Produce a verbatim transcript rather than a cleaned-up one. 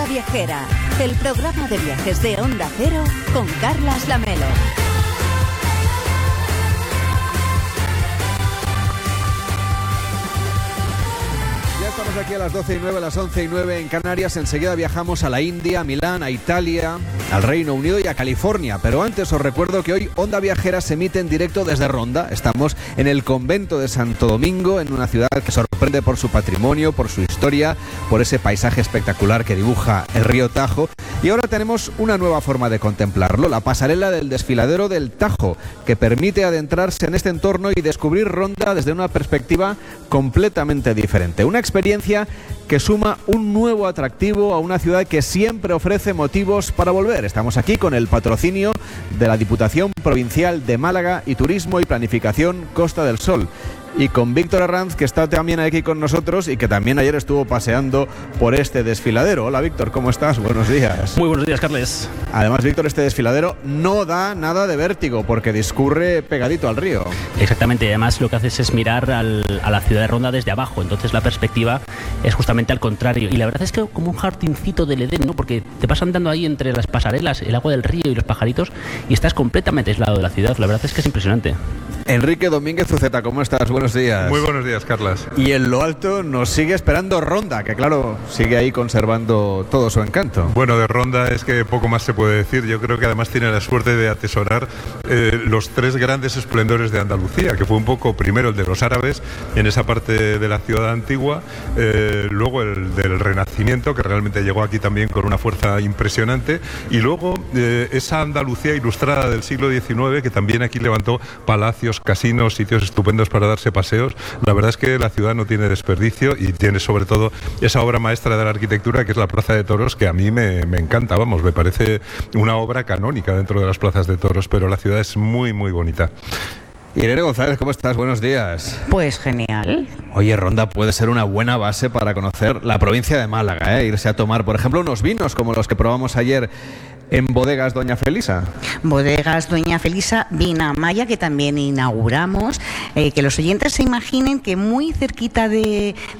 Viajera, el programa de viajes de Onda Cero con Carlas Lamelo. Estamos aquí a las doce y nueve, a las once y nueve en Canarias. Enseguida viajamos a la India, a Milán, a Italia, al Reino Unido y a California. Pero antes os recuerdo que hoy Onda Viajera se emite en directo desde Ronda. Estamos en el convento de Santo Domingo, en una ciudad que sorprende por su patrimonio, por su historia, por ese paisaje espectacular que dibuja el río Tajo. Y ahora tenemos una nueva forma de contemplarlo, la pasarela del desfiladero del Tajo, que permite adentrarse en este entorno y descubrir Ronda desde una perspectiva completamente diferente. Una experiencia que suma un nuevo atractivo a una ciudad que siempre ofrece motivos para volver. Estamos aquí con el patrocinio de la Diputación Provincial de Málaga y Turismo y Planificación Costa del Sol. Y con Víctor Arranz, que está también aquí con nosotros y que también ayer estuvo paseando por este desfiladero. Hola Víctor, ¿cómo estás? Buenos días. Muy buenos días, Carles. Además, Víctor, este desfiladero no da nada de vértigo porque discurre pegadito al río. Exactamente, además lo que haces es mirar al, a la ciudad de Ronda desde abajo, entonces la perspectiva es justamente al contrario. Y la verdad es que como un jardincito del Edén, ¿no? Porque te vas andando ahí entre las pasarelas, el agua del río y los pajaritos y estás completamente aislado de la ciudad. La verdad es que es impresionante. Enrique Domínguez Uceta, ¿cómo estás? Buenos días. Muy buenos días, Carlas. Y en lo alto nos sigue esperando Ronda, que claro, sigue ahí conservando todo su encanto. Bueno, de Ronda es que poco más se puede decir. Yo creo que además tiene la suerte de atesorar eh, los tres grandes esplendores de Andalucía, que fue un poco primero el de los árabes en esa parte de la ciudad antigua, eh, luego el del Renacimiento, que realmente llegó aquí también con una fuerza impresionante, y luego eh, esa Andalucía ilustrada del siglo diecinueve, que también aquí levantó palacios, casinos, sitios estupendos para darse paseos. La verdad es que la ciudad no tiene desperdicio y tiene sobre todo esa obra maestra de la arquitectura que es la Plaza de Toros, que a mí me, me encanta, vamos, me parece una obra canónica dentro de las plazas de toros, pero la ciudad es muy muy bonita. Irene González, ¿cómo estás? Buenos días. Pues genial. Oye, Ronda puede ser una buena base para conocer la provincia de Málaga, ¿eh? Irse a tomar, por ejemplo, unos vinos como los que probamos ayer en Bodegas Doña Felisa. Bodegas Doña Felisa, Vina Maya, que también inauguramos. Eh, que los oyentes se imaginen que muy cerquita de,